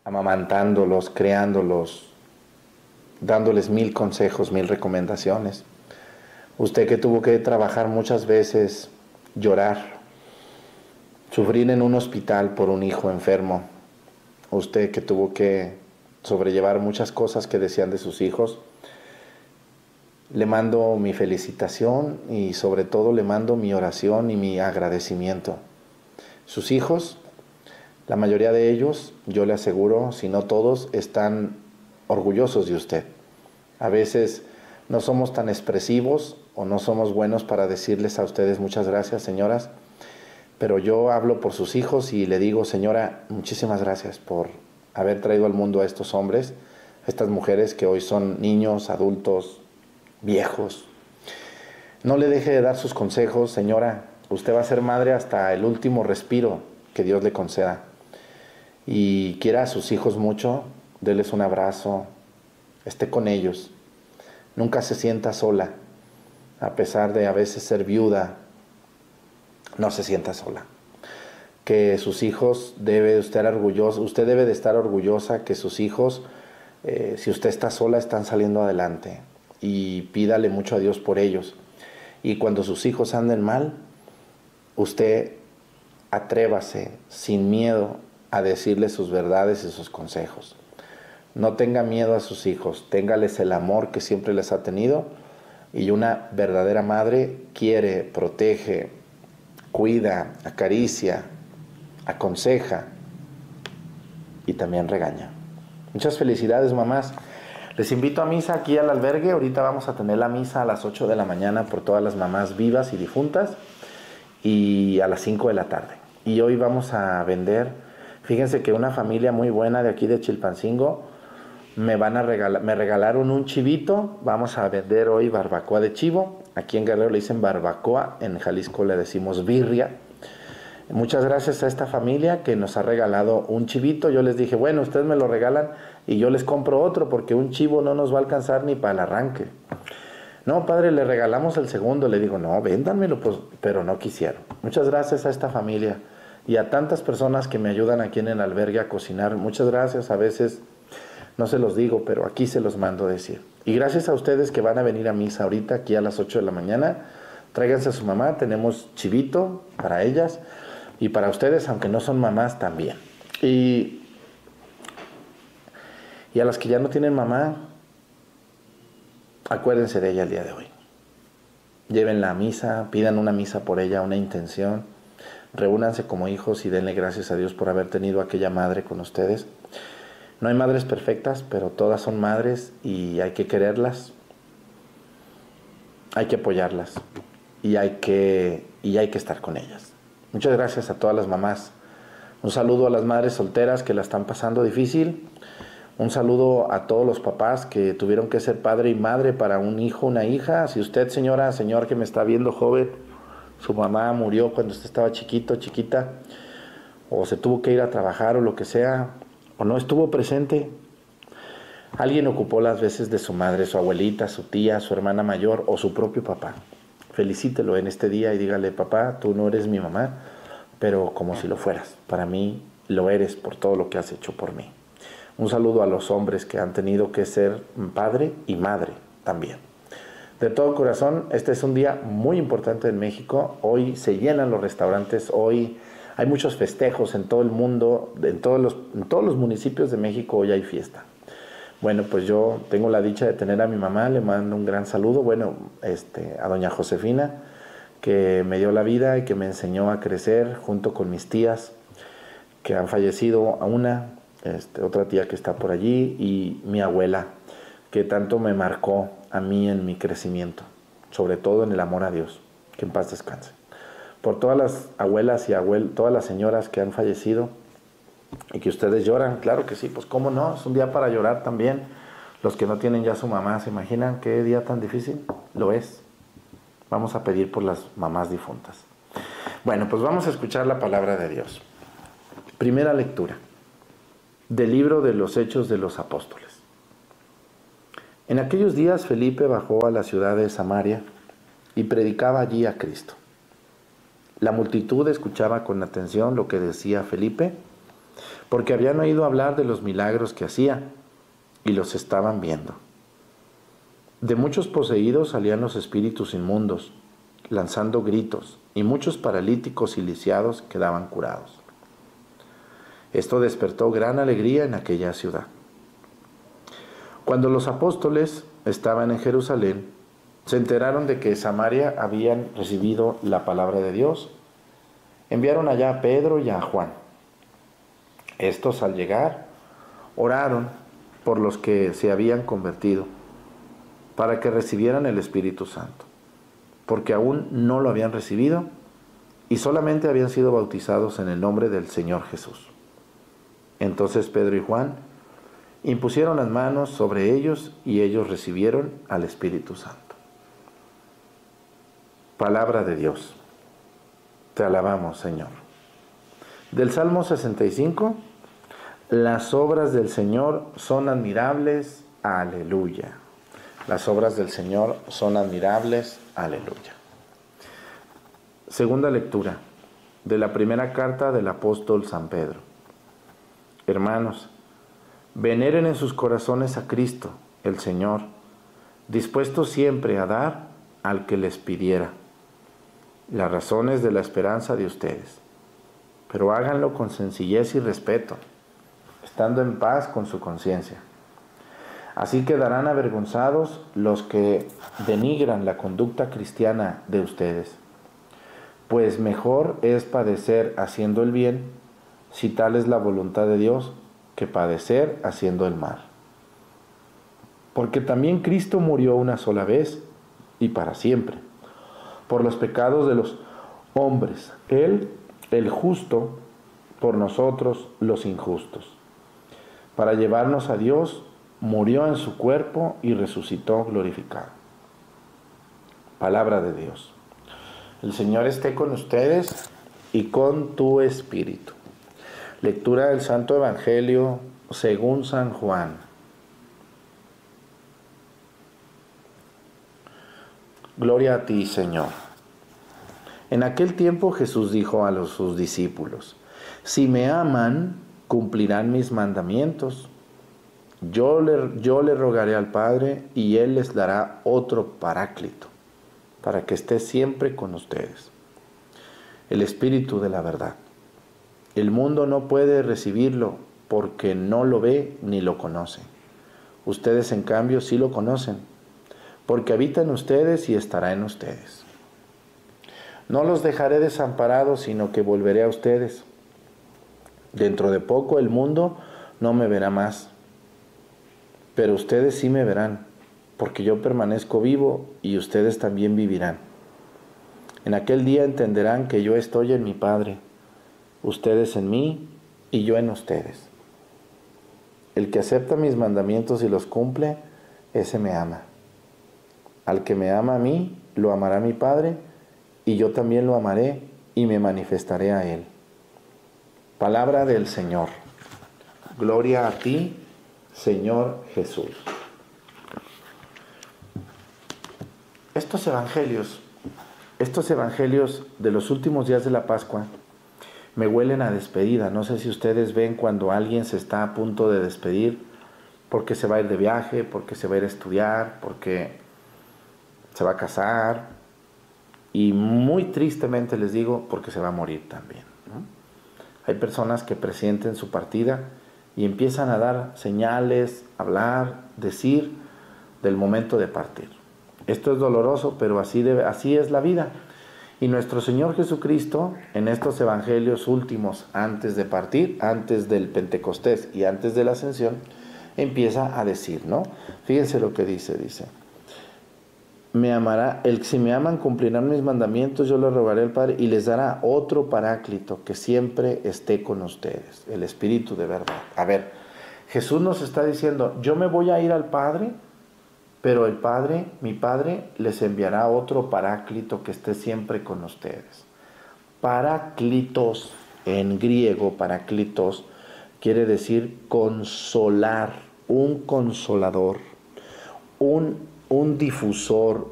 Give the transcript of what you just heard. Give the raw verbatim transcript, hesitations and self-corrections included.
amamantándolos, creándolos, dándoles mil consejos, mil recomendaciones. Usted que tuvo que trabajar muchas veces, llorar, sufrir en un hospital por un hijo enfermo. Usted que tuvo que sobrellevar muchas cosas que decían de sus hijos. Le mando mi felicitación y sobre todo le mando mi oración y mi agradecimiento. Sus hijos, la mayoría de ellos, yo le aseguro, si no todos, están orgullosos de usted. A veces no somos tan expresivos o no somos buenos para decirles a ustedes muchas gracias, señoras, pero yo hablo por sus hijos y le digo, señora, muchísimas gracias por haber traído al mundo a estos hombres, a estas mujeres que hoy son niños, adultos, viejos. No le deje de dar sus consejos, señora. Usted va a ser madre hasta el último respiro que Dios le conceda. Y quiera a sus hijos mucho, déles un abrazo, esté con ellos. Nunca se sienta sola, a pesar de a veces ser viuda, no se sienta sola. Que sus hijos debe estar orgulloso, usted debe de estar orgullosa que sus hijos, eh, si usted está sola, están saliendo adelante. Y pídale mucho a Dios por ellos. Y cuando sus hijos anden mal, usted atrévase sin miedo a decirles sus verdades y sus consejos. No tenga miedo a sus hijos, téngales el amor que siempre les ha tenido, y una verdadera madre quiere, protege, cuida, acaricia, aconseja y también regaña. Muchas felicidades, mamás. Les invito a misa aquí al albergue. Ahorita vamos a tener la misa a las ocho de la mañana por todas las mamás vivas y difuntas, y a las cinco de la tarde. Y hoy vamos a vender, fíjense que una familia muy buena de aquí de Chilpancingo me van a regalar, me regalaron un chivito. Vamos a vender hoy barbacoa de chivo. Aquí en Guerrero le dicen barbacoa, en Jalisco le decimos birria. Muchas gracias a esta familia que nos ha regalado un chivito. Yo les dije, bueno, ustedes me lo regalan y yo les compro otro, porque un chivo no nos va a alcanzar ni para el arranque. No, padre, le regalamos el segundo. Le digo, no, véndanmelo, pues, pero no quisieron. Muchas gracias a esta familia y a tantas personas que me ayudan aquí en el albergue a cocinar. Muchas gracias. A veces no se los digo, pero aquí se los mando decir. Y gracias a ustedes que van a venir a misa ahorita, aquí a las ocho de la mañana. Tráiganse a su mamá, tenemos chivito para ellas y para ustedes, aunque no son mamás, también. Y, y a las que ya no tienen mamá, acuérdense de ella el día de hoy. Llévenla a misa, pidan una misa por ella, una intención. Reúnanse como hijos y denle gracias a Dios por haber tenido a aquella madre con ustedes. No hay madres perfectas, pero todas son madres y hay que quererlas, hay que apoyarlas y hay que, y hay que estar con ellas. Muchas gracias a todas las mamás. Un saludo a las madres solteras que la están pasando difícil. Un saludo a todos los papás que tuvieron que ser padre y madre para un hijo, una hija. Si usted, señora, señor que me está viendo joven, su mamá murió cuando usted estaba chiquito, chiquita, o se tuvo que ir a trabajar o lo que sea, o no estuvo presente, alguien ocupó las veces de su madre, su abuelita, su tía, su hermana mayor o su propio papá. Felicítelo en este día y dígale, papá, tú no eres mi mamá, pero como si lo fueras. Para mí lo eres por todo lo que has hecho por mí. Un saludo a los hombres que han tenido que ser padre y madre también. De todo corazón, este es un día muy importante en México. Hoy se llenan los restaurantes, hoy hay muchos festejos en todo el mundo, en todos los, en todos los municipios de México hoy hay fiesta. Bueno, pues yo tengo la dicha de tener a mi mamá, le mando un gran saludo, bueno, este, a doña Josefina, que me dio la vida y que me enseñó a crecer junto con mis tías, que han fallecido, a una, este, otra tía que está por allí, y mi abuela, que tanto me marcó a mí en mi crecimiento, sobre todo en el amor a Dios, que en paz descanse. Por todas las abuelas y abuelos, todas las señoras que han fallecido y que ustedes lloran, claro que sí, pues cómo no, es un día para llorar también. Los que no tienen ya su mamá, ¿se imaginan qué día tan difícil? Lo es. Vamos a pedir por las mamás difuntas. Bueno, pues vamos a escuchar la palabra de Dios. Primera lectura del libro de los Hechos de los Apóstoles. En aquellos días Felipe bajó a la ciudad de Samaria y predicaba allí a Cristo. La multitud escuchaba con atención lo que decía Felipe porque habían oído hablar de los milagros que hacía y los estaban viendo. De muchos poseídos salían los espíritus inmundos, lanzando gritos, y muchos paralíticos y lisiados quedaban curados. Esto despertó gran alegría en aquella ciudad. Cuando los apóstoles estaban en Jerusalén, se enteraron de que Samaria habían recibido la palabra de Dios. Enviaron allá a Pedro y a Juan. Estos, al llegar, oraron por los que se habían convertido, para que recibieran el Espíritu Santo, porque aún no lo habían recibido y solamente habían sido bautizados en el nombre del Señor Jesús. Entonces Pedro y Juan impusieron las manos sobre ellos y ellos recibieron al Espíritu Santo. Palabra de Dios. Te alabamos, Señor. Del Salmo sesenta y cinco, las obras del Señor son admirables, aleluya. Las obras del Señor son admirables, aleluya. Segunda lectura de la primera carta del apóstol San Pedro. Hermanos, veneren en sus corazones a Cristo, el Señor, dispuestos siempre a dar al que les pidiera las razones de la esperanza de ustedes, pero háganlo con sencillez y respeto, estando en paz con su conciencia. Así quedarán avergonzados los que denigran la conducta cristiana de ustedes, pues mejor es padecer haciendo el bien, si tal es la voluntad de Dios, que padecer haciendo el mal. Porque también Cristo murió una sola vez y para siempre, por los pecados de los hombres, Él, el justo, por nosotros los injustos. Para llevarnos a Dios, murió en su cuerpo y resucitó glorificado. Palabra de Dios. El Señor esté con ustedes y con tu espíritu. Lectura del Santo Evangelio según San Juan. Gloria a ti, Señor. En aquel tiempo Jesús dijo a los, sus discípulos: si me aman, cumplirán mis mandamientos. Yo le, yo le rogaré al Padre y Él les dará otro Paráclito, para que esté siempre con ustedes. El Espíritu de la verdad. El mundo no puede recibirlo porque no lo ve ni lo conoce. Ustedes, en cambio, sí lo conocen, porque habita en ustedes y estará en ustedes. No los dejaré desamparados, sino que volveré a ustedes. Dentro de poco el mundo no me verá más, pero ustedes sí me verán, porque yo permanezco vivo y ustedes también vivirán. En aquel día entenderán que yo estoy en mi Padre, ustedes en mí y yo en ustedes. El que acepta mis mandamientos y los cumple, ese me ama. Al que me ama a mí, lo amará mi Padre, y yo también lo amaré y me manifestaré a él. Palabra del Señor. Gloria a ti, Señor Jesús. Estos evangelios, estos evangelios de los últimos días de la Pascua, me huelen a despedida. No sé si ustedes ven cuando alguien se está a punto de despedir porque se va a ir de viaje, porque se va a ir a estudiar, porque se va a casar, y muy tristemente les digo, porque se va a morir también, ¿no? Hay personas que presienten su partida y empiezan a dar señales, hablar, decir del momento de partir. Esto es doloroso, pero así, debe, así es la vida. Y nuestro Señor Jesucristo, en estos evangelios últimos, antes de partir, antes del Pentecostés y antes de la Ascensión, empieza a decir, ¿no? Fíjense lo que dice, dice: me amará, el si me aman cumplirán mis mandamientos, yo le rogaré al Padre y les dará otro Paráclito que siempre esté con ustedes, el Espíritu de verdad. A ver, Jesús nos está diciendo, yo me voy a ir al Padre, pero el Padre, mi Padre, les enviará otro Paráclito que esté siempre con ustedes. Paráclitos, en griego, Paráclitos, quiere decir consolar, un consolador, un, un difusor,